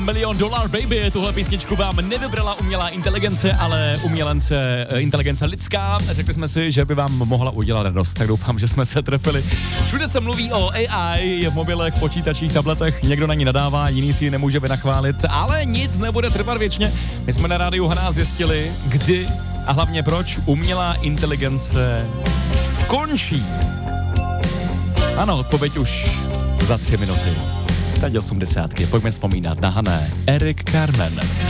$1 Million Baby, tuhle písničku vám nevybrala umělá inteligence, ale inteligence lidská. Řekli jsme si, že by vám mohla udělat radost, tak doufám, že jsme se trefili. Všude se mluví o AI, v mobilech, počítačích, tabletech, někdo na ní nadává, jiný si ji nemůže vynachválit, ale nic nebude trvat věčně. My jsme na rádiu Hana zjistili, kdy a hlavně proč umělá inteligence skončí. Ano, odpověď už za 3 minuty. Teď 80. Pojďme vzpomínat na Hané. Eric Carmen.